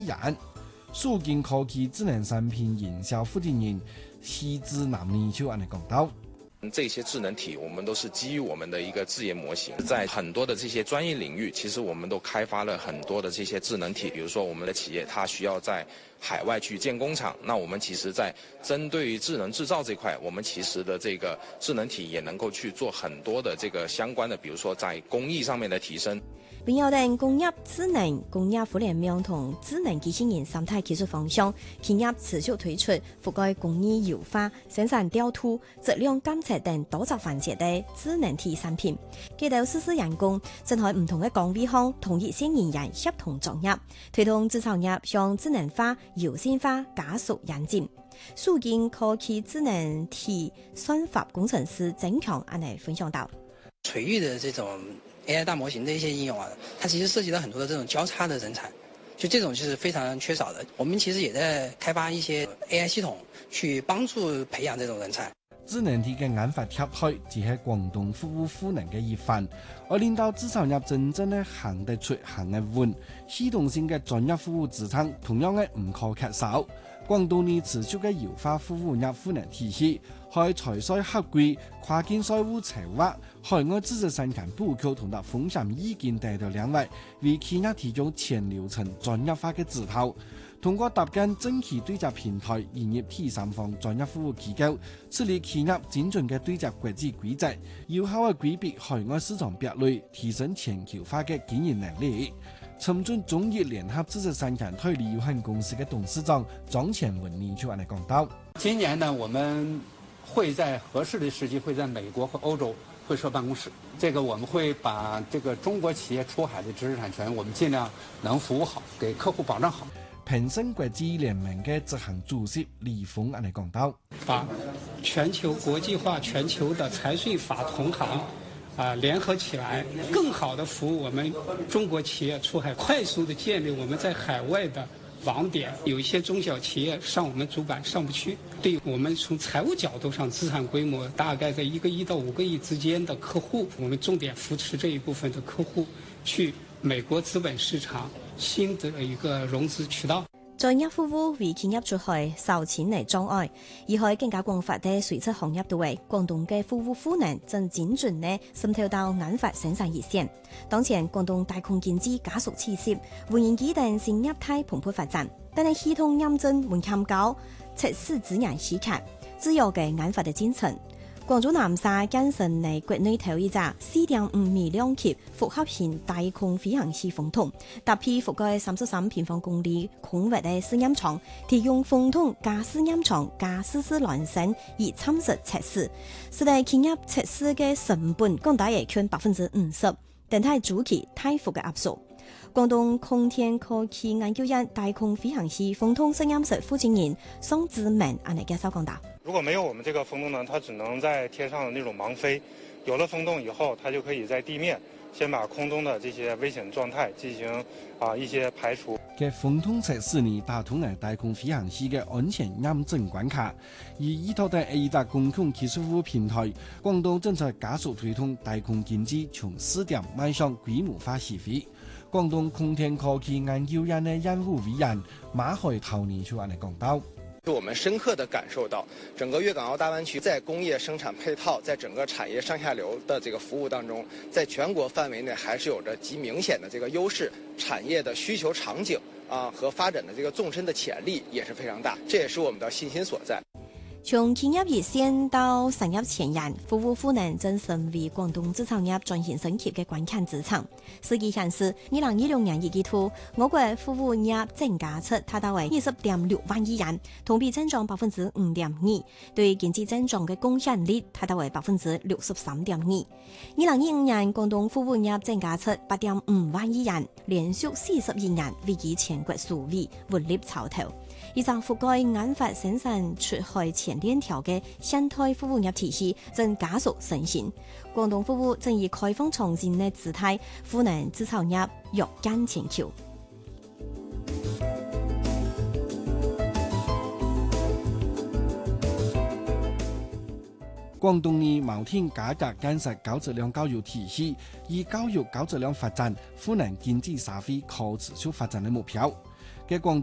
人。數件科技智能產品營銷負責人施志南呢就安尼講到。 這些智能體，我們都是基於我們的一個自研模型，在很多的這些專業領域，其實我們都開發了很多的這些智能體。比如說，我們的企業它需要在海外去建工廠，那我們其實在針對於智能製造這塊，我們其實的這個智能體也能夠去做很多的這個相關的，比如說在工藝上面的提升。 並有定工業智能、工業互聯網同智能機器人三大技術方向，企業持續推出覆蓋工藝優化、生產調度、質量監測等多種環節的智能體產品。佢哋44人工正喺唔同嘅崗位上同一線人員協同作業，推動製造業向智能化、優先化加速演進。數件科技智能體算法工程師曾強安尼分享到， 垂域的這種AI 大模型的一些應用啊，它其實涉及到很多的這種交叉的人才，就這種就是非常缺少的。我們其實也在開發一些 AI 系統，去幫助培養這種人才。 智能體嘅研發協會只係廣東服務賦能嘅一環，而令到製造業真正嘅行得出、行得穩，系統性嘅專業服務支撐同樣嘅唔可缺少。廣東呢持續嘅優化服務業賦能體系，喺財稅合規、跨境稅務籌劃、海外知識產權補給同埋風險意見等等兩位，為企業提供全流程專業化嘅指導。通過搭建政企對接平台，營業第三方專業服務機構，設立企業精準嘅對接國際規則，有效嘅規避海外市場壁壘，提升全球化嘅經營能力。深圳中業聯合知識產權推理有限公司嘅董事長張前文呢就安尼講到： 今年呢，我們會在合適的時機會在美國和歐洲會設辦公室。這個我們會把這個中國企業出海的知識產權，我們盡量能服務好，給客戶保障好。 平生國際聯盟嘅執行主席李峰安尼講到： 把全球國際化、全球的財稅法同行聯合起來，更好的服務我們中國企業出海，快速的建立我們在海外的網點。有一些中小企業上我們主板上不去，對我們從財務角度上資產規模大概在1個億到5個億之間的客戶，我們重點扶持這一部分的客戶去美國資本市場新的一個融資渠道。 專業服務為企業出海受錢嚟障礙，而喺更加廣泛的水質行業度位，廣東嘅服務賦能正精準呢滲透到研發生產熱線。當前廣東大空經濟加速起勢，無人機等新業態蓬勃發展，但係系統驗證門檻高，測試資源稀缺，自由嘅研發的進程。廣州南沙建成ใน國內頭一架4.5米兩級複合型大空飛行器風筒，搭配覆蓋33平方公里空域的試驗場，提供風筒加試驗場加實時亂升以參實測試，使得企業測試嘅成本降低約近50%，等待主機大幅嘅壓縮。廣東空天科技研究院大空飛行器風筒實驗室負責人宋志明安尼介紹講到： 如果沒有我們這個風筒呢，它只能在天上的那種盲飛。有了風筒以後，它就可以在地面先把空中的這些危險狀態進行一些排除。 嘅風筒測試呢，打通係大空飛行器嘅安全驗證關卡。而依託嘅一大公共技術服務平台，廣東正在加速推動大空經濟從試點邁向規模化起飛。廣東空天科技研究院嘅任務委員馬海濤呢就安尼講到： 我們深刻地感受到，整個粵港澳大灣區在工業生產配套，在整個產業上下游的這個服務當中，在全國範圍內還是有着極明顯的這個優勢，產業的需求場景和發展的這個縱深的潛力也是非常大，這也是我們的信心所在。 從企業熱線到產業前沿，服務賦能正成為廣東製造業轉型升級嘅關鍵資產。數據顯示，2016年一季度，我國服務業淨價值達到為20.6萬億元，同比增長5.2%，對經濟增長嘅貢獻率達到為63.2%。2015年，廣東服務業淨價值8.5萬億元，連續42年位居全國數位，穩立潮頭。以上覆蓋研發生產出海前鏈條嘅現代服務業體系正加速成型，廣東服務正以開放創新嘅姿態賦能製造業躍進全球。 廣東呢謀添改革建設高質量教育體系，以教育高質量發展賦能經濟社會可持續發展嘅目標。 嘅廣